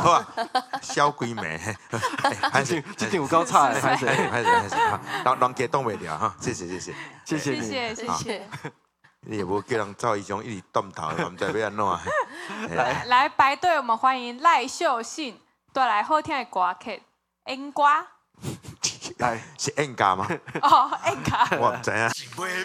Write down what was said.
好啊，小鬼妹， 这点有够差的，拍谁？ 人家挡袂了哈，谢谢。 谢谢你， 谢谢。 你也无叫人照一种一直动头，唔知要安怎。 来排队，我们欢迎赖秀信带来好听的歌曲，演歌。 来是演歌吗？ 哦，演歌。 我唔知影。